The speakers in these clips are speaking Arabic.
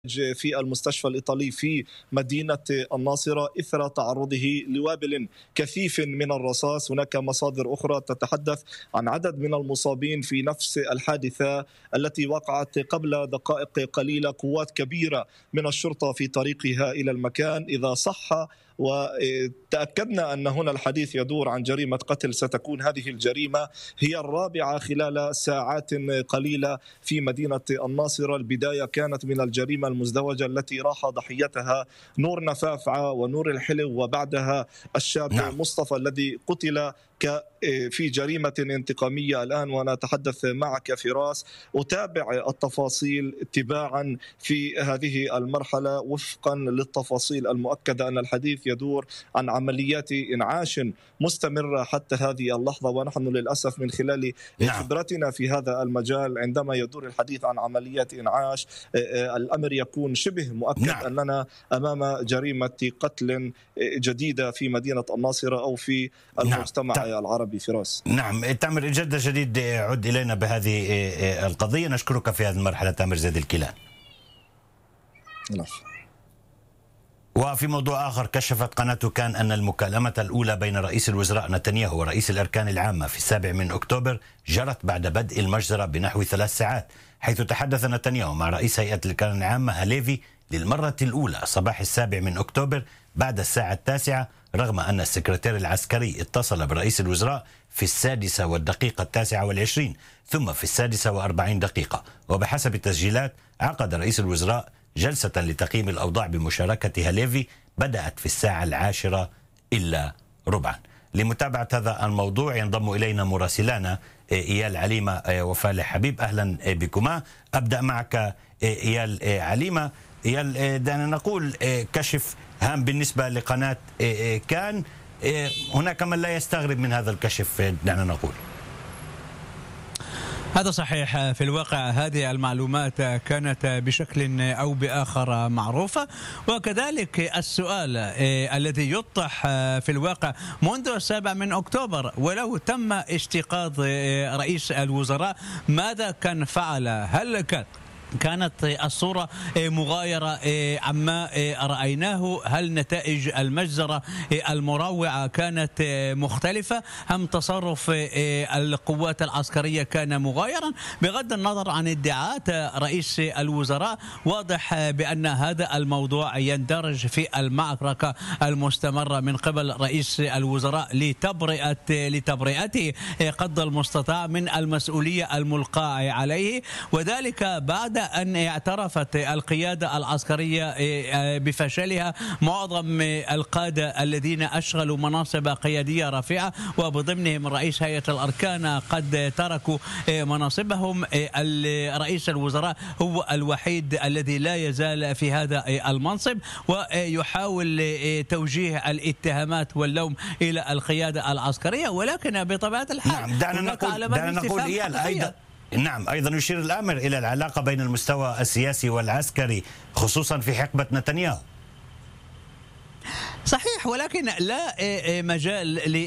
في المستشفى الإيطالي في مدينة الناصرة إثر تعرضه لوابل كثيف من الرصاص. هناك مصادر أخرى تتحدث عن عدد من المصابين في نفس الحادثة التي وقعت قبل دقائق قليلة. قوات كبيرة من الشرطة في طريقها إلى المكان. إذا صح وتأكدنا أن هنا الحديث يدور عن جريمة قتل، ستكون هذه الجريمة هي الرابعة خلال ساعات قليلة في مدينة الناصرة. البداية كانت من الجريمة المزدوجة التي راح ضحيتها نور نفافعة ونور الحلو، وبعدها الشاب مصطفى الذي قتل في جريمة انتقامية. الآن وأنا أتحدث معك فراس أتابع التفاصيل اتباعا في هذه المرحلة وفقا للتفاصيل المؤكدة أن الحديث يدور عن عمليات إنعاش مستمرة حتى هذه اللحظة. ونحن للأسف من خلال خبرتنا في هذا المجال عندما يدور الحديث عن عمليات إنعاش الأمر يكون شبه مؤكد أننا أمام جريمة قتل جديدة في مدينة الناصرة أو في المجتمع العربي. فراس. نعم تامر، جد جديد عد إلينا بهذه القضية. نشكرك في هذه المرحلة تامر زيد الكيلان. وفي موضوع آخر، كشفت قناة كان أن المكالمة الأولى بين رئيس الوزراء نتنياهو ورئيس الأركان العامة في 7 أكتوبر جرت بعد بدء المجزرة بنحو 3 ساعات، حيث تحدث نتنياهو مع رئيس هيئة الأركان العامة هاليفي للمرة الأولى صباح 7 أكتوبر بعد الساعة 9، رغم أن السكرتير العسكري اتصل برئيس الوزراء في 6:29 ثم في 6:40. وبحسب التسجيلات عقد رئيس الوزراء جلسة لتقييم الأوضاع بمشاركة هاليفي بدأت في 10:10 لمتابعة هذا الموضوع ينضم إلينا مراسلانا إيال عليمة وفالح حبيب. أهلا بكما. أبدأ معك إيال عليمة. إيال، دعنا نقول كشف هام بالنسبة لقناة كان، هناك من لا يستغرب من هذا الكشف، دعنا نقول. هذا صحيح. في الواقع هذه المعلومات كانت بشكل أو بآخر معروفة، وكذلك السؤال الذي يطرح في الواقع منذ 7 أكتوبر ولو تم استيقاظ رئيس الوزراء ماذا كان فعل؟ هل كانت الصورة مغايرة عما رأيناه؟ هل نتائج المجزرة المروعة كانت مختلفة؟ هم تصرف القوات العسكرية كان مغايرا؟ بغض النظر عن ادعاءات رئيس الوزراء، واضح بأن هذا الموضوع يندرج في المعركة المستمرة من قبل رئيس الوزراء لتبرئته قدر المستطاع من المسؤولية الملقاة عليه، وذلك بعد أن اعترفت القيادة العسكرية بفشلها. معظم القادة الذين أشغلوا مناصب قيادية رفيعة وبضمنهم رئيس هيئة الأركان قد تركوا مناصبهم. رئيس الوزراء هو الوحيد الذي لا يزال في هذا المنصب، ويحاول توجيه الاتهامات واللوم إلى القيادة العسكرية، ولكن بطبيعة الحال دعنا نقول أيضا. نعم، أيضا يشير الأمر إلى العلاقة بين المستوى السياسي والعسكري خصوصا في حقبة نتنياهو. صحيح، ولكن لا مجال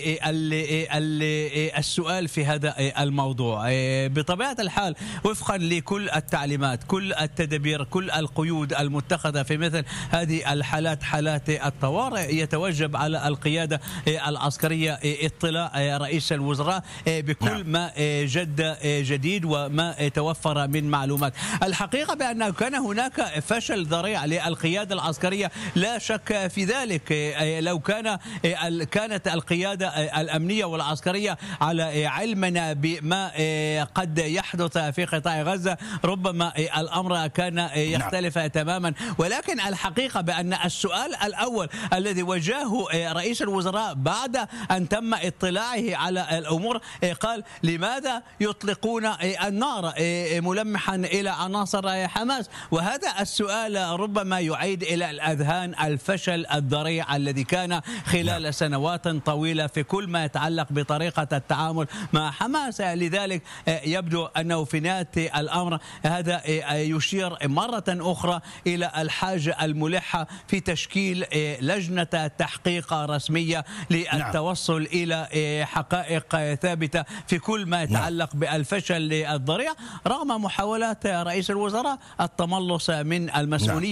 للسؤال في هذا الموضوع. بطبيعة الحال وفقا لكل التعليمات، كل التدابير، كل القيود المتخذة في مثل هذه الحالات، حالات الطوارئ، يتوجب على القيادة العسكرية اطلاع رئيس الوزراء بكل ما جد جديد وما توفر من معلومات. الحقيقة بأن كان هناك فشل ذريع للقيادة العسكرية، لا شك في ذلك. لو كانت القيادة الأمنية والعسكرية على علمنا بما قد يحدث في قطاع غزة ربما الأمر كان يختلف تماما. ولكن الحقيقة بأن السؤال الأول الذي وجهه رئيس الوزراء بعد أن تم اطلاعه على الأمور قال: لماذا يطلقون النار؟ ملمحا إلى عناصر حماس. وهذا السؤال ربما يعيد إلى الأذهان الفشل الذريع الذي كان خلال سنوات طويلة في كل ما يتعلق بطريقة التعامل مع حماس. لذلك يبدو أنه في نهاية الأمر هذا يشير مرة أخرى إلى الحاجة الملحة في تشكيل لجنة تحقيق رسمية للتوصل إلى حقائق ثابتة في كل ما يتعلق بالفشل الذريع، رغم محاولات رئيس الوزراء التملص من المسؤولية